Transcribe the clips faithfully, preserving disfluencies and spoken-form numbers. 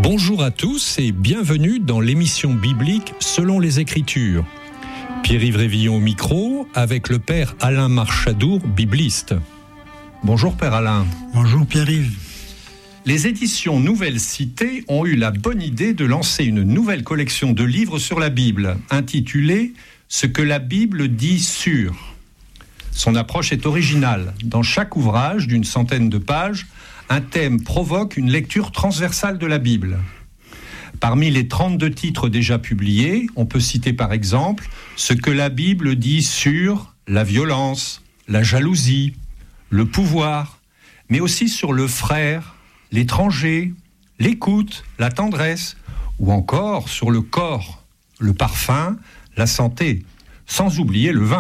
Bonjour à tous et bienvenue dans l'émission biblique Selon les Écritures. Pierre-Yves Révillon au micro avec le père Alain Marchadour, bibliste. Bonjour père Alain. Bonjour Pierre-Yves. Les éditions Nouvelles Cité ont eu la bonne idée de lancer une nouvelle collection de livres sur la Bible, intitulée « Ce que la Bible dit sur ». Son approche est originale. Dans chaque ouvrage d'une centaine de pages, un thème provoque une lecture transversale de la Bible. Parmi les trente-deux titres déjà publiés, on peut citer par exemple « Ce que la Bible dit sur la violence, la jalousie, le pouvoir, mais aussi sur le frère, l'étranger, l'écoute, la tendresse, ou encore sur le corps, le parfum, la santé, sans oublier le vin. »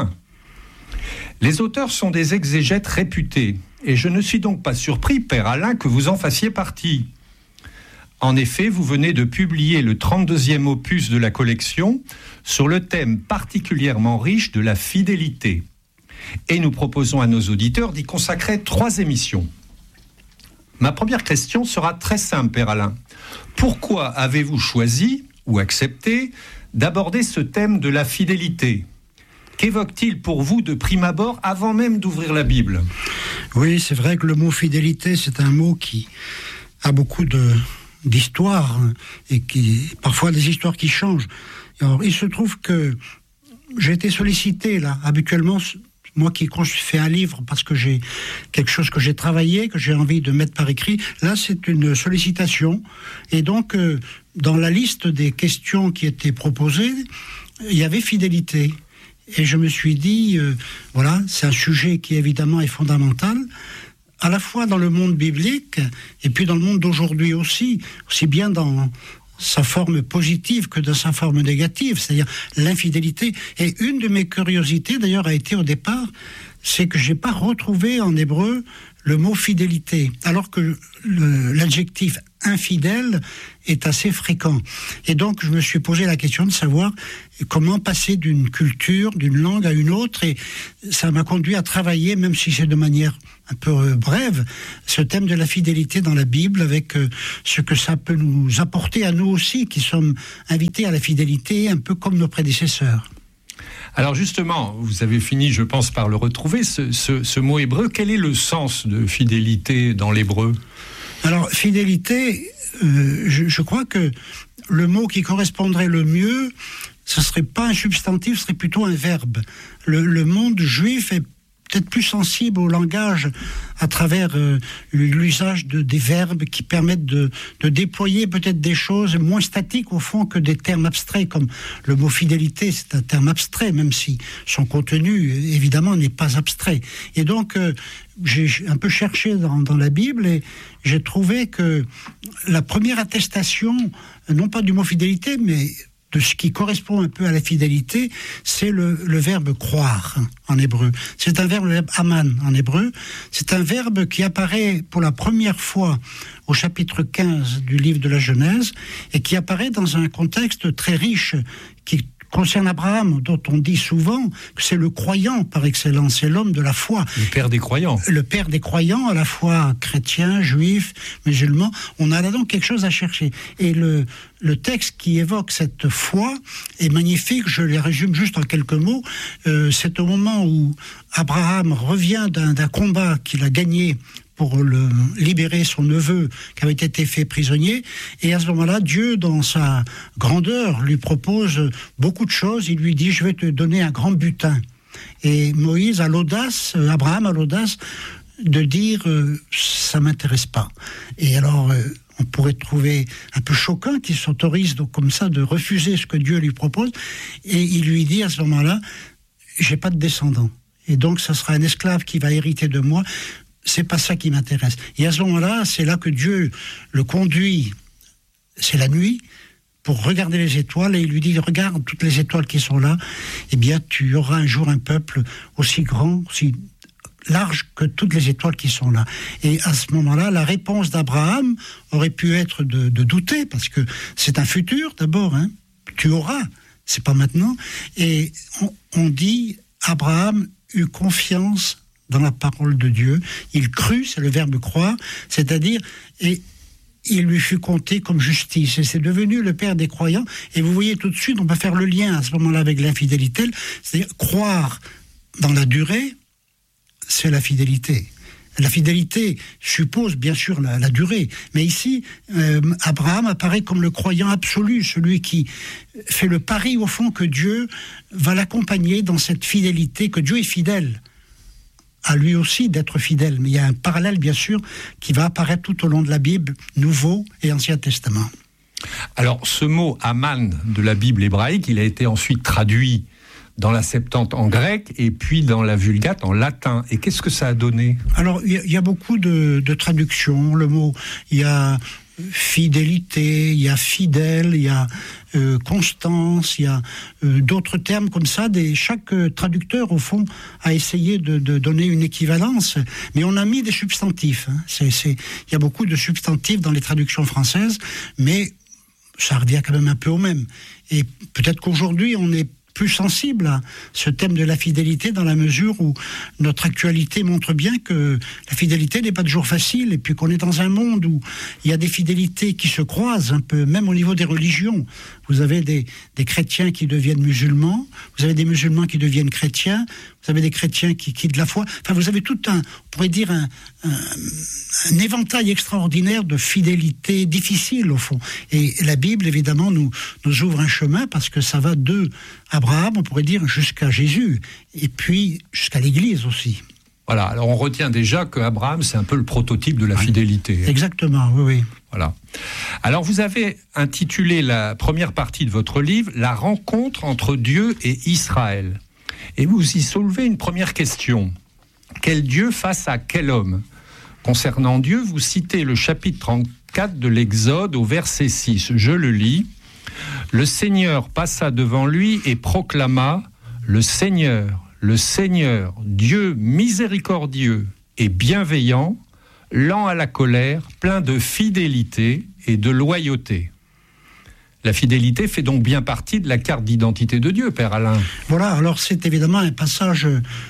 Les auteurs sont des exégètes réputés, et je ne suis donc pas surpris, père Alain, que vous en fassiez partie. En effet, vous venez de publier le trente-deuxième opus de la collection sur le thème particulièrement riche de la fidélité. Et nous proposons à nos auditeurs d'y consacrer trois émissions. Ma première question sera très simple, père Alain. Pourquoi avez-vous choisi ou accepté d'aborder ce thème de la fidélité ? Qu'évoque-t-il pour vous de prime abord avant même d'ouvrir la Bible ? Oui, c'est vrai que le mot fidélité, c'est un mot qui a beaucoup de, d'histoires et qui, parfois des histoires qui changent. Alors, il se trouve que j'ai été sollicité, là, habituellement, moi qui quand je fais un livre parce que j'ai quelque chose que j'ai travaillé, que j'ai envie de mettre par écrit, là c'est une sollicitation. Et donc, euh, dans la liste des questions qui étaient proposées, il y avait fidélité. Et je me suis dit, euh, voilà, c'est un sujet qui évidemment est fondamental, à la fois dans le monde biblique et puis dans le monde d'aujourd'hui aussi, aussi bien dans sa forme positive que dans sa forme négative, c'est-à-dire l'infidélité. Et une de mes curiosités, d'ailleurs, a été au départ, c'est que j'ai pas retrouvé en hébreu le mot fidélité, alors que le, l'adjectif infidèle est assez fréquent. Et donc, je me suis posé la question de savoir comment passer d'une culture, d'une langue à une autre, et ça m'a conduit à travailler, même si c'est de manière un peu brève, ce thème de la fidélité dans la Bible, avec ce que ça peut nous apporter à nous aussi, qui sommes invités à la fidélité, un peu comme nos prédécesseurs. Alors justement, vous avez fini, je pense, par le retrouver, ce, ce, ce mot hébreu. Quel est le sens de fidélité dans l'hébreu ? Alors, fidélité, euh, je, je crois que le mot qui correspondrait le mieux, ce ne serait pas un substantif, ce serait plutôt un verbe. Le, le monde juif est peut-être plus sensible au langage à travers euh, l'usage de, des verbes qui permettent de, de déployer peut-être des choses moins statiques au fond que des termes abstraits, comme le mot fidélité, c'est un terme abstrait, même si son contenu, évidemment, n'est pas abstrait. Et donc, euh, j'ai un peu cherché dans, dans la Bible et j'ai trouvé que la première attestation, non pas du mot fidélité, mais de ce qui correspond un peu à la fidélité, c'est le, le verbe croire en hébreu. C'est un verbe, le verbe aman en hébreu. C'est un verbe qui apparaît pour la première fois au chapitre quinze du livre de la Genèse et qui apparaît dans un contexte très riche qui concerne Abraham, dont on dit souvent que c'est le croyant par excellence, c'est l'homme de la foi. Le père des croyants. Le père des croyants, à la fois chrétien, juif, musulman. On a là donc quelque chose à chercher. Et le, le texte qui évoque cette foi est magnifique, je les résume juste en quelques mots. Euh, c'est au moment où Abraham revient d'un, d'un combat qu'il a gagné pour le, libérer son neveu qui avait été fait prisonnier. Et à ce moment-là, Dieu, dans sa grandeur, lui propose beaucoup de choses. Il lui dit, je vais te donner un grand butin. Et Moïse a l'audace, Abraham a l'audace de dire, euh, ça m'intéresse pas. Et alors, euh, on pourrait trouver un peu choquant qu'il s'autorise donc comme ça de refuser ce que Dieu lui propose. Et il lui dit à ce moment-là, j'ai pas de descendant. Et donc, ça sera un esclave qui va hériter de moi. C'est pas ça qui m'intéresse. Et à ce moment-là, c'est là que Dieu le conduit, c'est la nuit, pour regarder les étoiles, et il lui dit, regarde toutes les étoiles qui sont là, eh bien, tu auras un jour un peuple aussi grand, aussi large que toutes les étoiles qui sont là. Et à ce moment-là, la réponse d'Abraham aurait pu être de, de douter, parce que c'est un futur, d'abord, hein. Tu auras, c'est pas maintenant. Et on, on dit, Abraham eut confiance dans la parole de Dieu. Il crut, c'est le verbe croire, c'est-à-dire, et il lui fut compté comme justice. Et c'est devenu le père des croyants. Et vous voyez tout de suite, on peut faire le lien à ce moment-là avec l'infidélité. C'est-à-dire croire dans la durée, c'est la fidélité. La fidélité suppose bien sûr la, la durée, mais ici, euh, Abraham apparaît comme le croyant absolu, celui qui fait le pari au fond que Dieu va l'accompagner dans cette fidélité, que Dieu est fidèle, à lui aussi d'être fidèle. Mais il y a un parallèle bien sûr qui va apparaître tout au long de la Bible, Nouveau et Ancien Testament. Alors ce mot Aman de la Bible hébraïque, il a été ensuite traduit dans la Septante en grec et puis dans la Vulgate en latin. Et qu'est-ce que ça a donné ? Alors, il y, y a beaucoup de, de traductions. Le mot, il y a fidélité, il y a fidèle, il y a euh, constance, il y a euh, d'autres termes comme ça. Des, chaque euh, traducteur, au fond, a essayé de, de donner une équivalence. Mais on a mis des substantifs. Hein. C'est, c'est, il y a beaucoup de substantifs dans les traductions françaises, mais ça revient quand même un peu au même. Et peut-être qu'aujourd'hui, on est plus sensible à ce thème de la fidélité dans la mesure où notre actualité montre bien que la fidélité n'est pas toujours facile et puis qu'on est dans un monde où il y a des fidélités qui se croisent un peu, même au niveau des religions. Vous avez des, des chrétiens qui deviennent musulmans, vous avez des musulmans qui deviennent chrétiens, vous avez des chrétiens qui quittent la foi. Enfin, vous avez tout un, on pourrait dire, un, un, un éventail extraordinaire de fidélité difficile, au fond. Et la Bible, évidemment, nous, nous ouvre un chemin parce que ça va de Abraham, on pourrait dire, jusqu'à Jésus, et puis jusqu'à l'Église aussi. Voilà, alors on retient déjà que Abraham, c'est un peu le prototype de la oui, fidélité. Exactement, oui, oui. Voilà. Alors vous avez intitulé la première partie de votre livre « La rencontre entre Dieu et Israël ». Et vous y soulevez une première question. Quel Dieu face à quel homme ? Concernant Dieu, vous citez le chapitre trente-quatre de l'Exode au verset six. Je le lis. « Le Seigneur passa devant lui et proclama « Le Seigneur, le Seigneur, Dieu miséricordieux et bienveillant, lent à la colère, plein de fidélité et de loyauté. » La fidélité fait donc bien partie de la carte d'identité de Dieu, Père Alain. Voilà, alors c'est évidemment un passage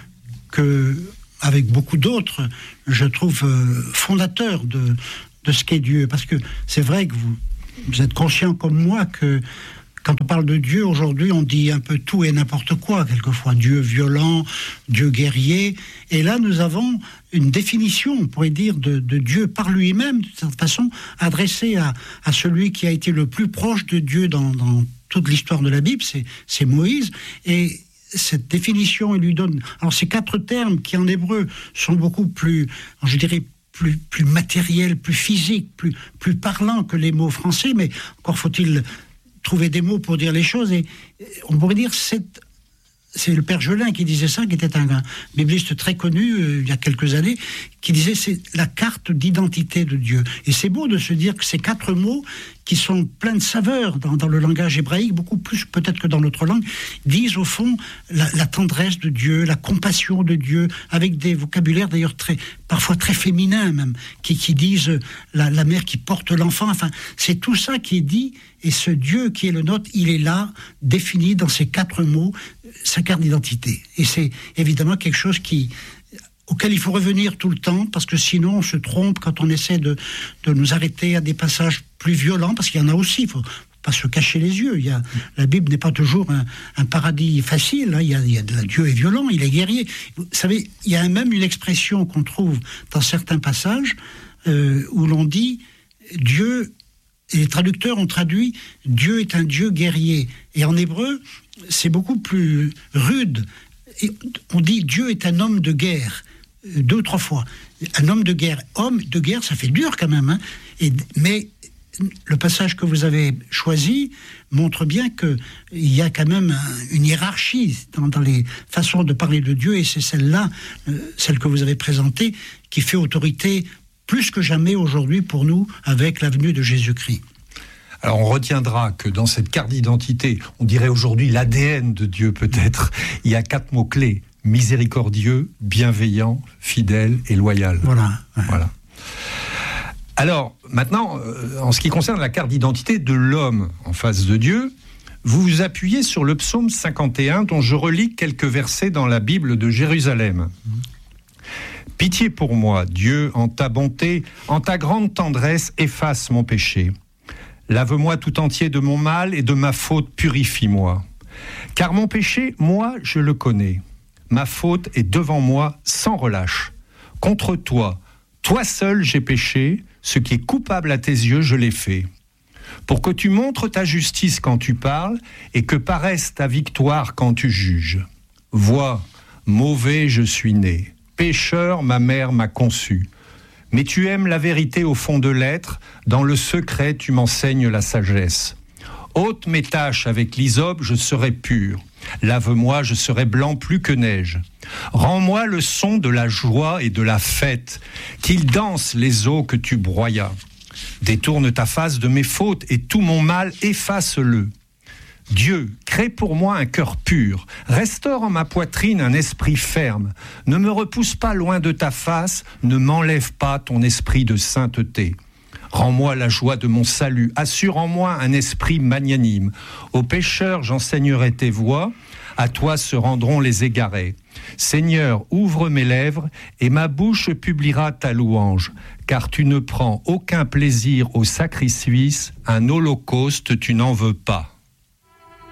que, avec beaucoup d'autres, je trouve fondateur de, de ce qu'est Dieu. Parce que c'est vrai que vous, vous êtes conscient comme moi que quand on parle de Dieu, aujourd'hui, on dit un peu tout et n'importe quoi, quelquefois. Dieu violent, Dieu guerrier. Et là, nous avons une définition, on pourrait dire, de, de Dieu par lui-même, de cette façon, adressée à, à celui qui a été le plus proche de Dieu dans, dans toute l'histoire de la Bible, c'est, c'est Moïse. Et cette définition, il lui donne... Alors, ces quatre termes qui, en hébreu, sont beaucoup plus, je dirais, plus, plus matériels, plus physiques, plus, plus parlants que les mots français, mais encore faut-il trouver des mots pour dire les choses, et on pourrait dire c'est, c'est le père Gelin qui disait ça, qui était un, un bibliste très connu euh, il y a quelques années, qui disait c'est la carte d'identité de Dieu. Et c'est beau de se dire que ces quatre mots qui sont pleins de saveur dans, dans le langage hébraïque, beaucoup plus peut-être que dans notre langue, disent au fond la, la tendresse de Dieu, la compassion de Dieu, avec des vocabulaires d'ailleurs très, parfois très féminins même, qui, qui disent la, la mère qui porte l'enfant. Enfin, c'est tout ça qui est dit, et ce Dieu qui est le nôtre, il est là, défini dans ces quatre mots, sa carte d'identité. Et c'est évidemment quelque chose qui... auquel il faut revenir tout le temps, parce que sinon on se trompe quand on essaie de, de nous arrêter à des passages plus violents, parce qu'il y en a aussi, il ne faut pas se cacher les yeux. Il y a, la Bible n'est pas toujours un, un paradis facile, hein. il, y a, il y a de, Dieu est violent, il est guerrier. Vous savez, il y a même une expression qu'on trouve dans certains passages euh, où l'on dit Dieu, et les traducteurs ont traduit Dieu est un Dieu guerrier. Et en hébreu, c'est beaucoup plus rude. Et on dit Dieu est un homme de guerre, deux ou trois fois. Un homme de guerre, homme de guerre, ça fait dur quand même. Hein. Et, mais le passage que vous avez choisi montre bien qu'il y a quand même un, une hiérarchie dans, dans les façons de parler de Dieu, et c'est celle-là, euh, celle que vous avez présentée, qui fait autorité plus que jamais aujourd'hui pour nous avec la venue de Jésus-Christ. Alors on retiendra que dans cette carte d'identité, on dirait aujourd'hui l'A D N de Dieu peut-être, il y a quatre mots-clés: miséricordieux, bienveillant, fidèle et loyal. Voilà. Ouais. Voilà. Alors maintenant, en ce qui concerne la carte d'identité de l'homme en face de Dieu, vous vous appuyez sur le psaume cinquante et un, dont je relis quelques versets dans la Bible de Jérusalem. Pitié pour moi, Dieu, en ta bonté, en ta grande tendresse, efface mon péché. Lave-moi tout entier de mon mal et de ma faute, purifie-moi. Car mon péché, moi, je le connais. Ma faute est devant moi sans relâche. Contre toi, toi seul j'ai péché, ce qui est coupable à tes yeux, je l'ai fait. Pour que tu montres ta justice quand tu parles et que paraisse ta victoire quand tu juges. Vois, mauvais je suis né, pécheur ma mère m'a conçu. Mais tu aimes la vérité au fond de l'être, dans le secret tu m'enseignes la sagesse. Ôte mes taches avec l'hysope, je serai pur. Lave-moi, je serai blanc plus que neige. Rends-moi le son de la joie et de la fête, qu'ils dansent les eaux que tu broyas. Détourne ta face de mes fautes et tout mon mal, efface-le. Dieu, crée pour moi un cœur pur, restaure en ma poitrine un esprit ferme. Ne me repousse pas loin de ta face, ne m'enlève pas ton esprit de sainteté. Rends-moi la joie de mon salut, assure en moi un esprit magnanime. Aux pécheurs j'enseignerai tes voies, à toi se rendront les égarés. Seigneur, ouvre mes lèvres et ma bouche publiera ta louange, car tu ne prends aucun plaisir au sacrifice, un holocauste tu n'en veux pas.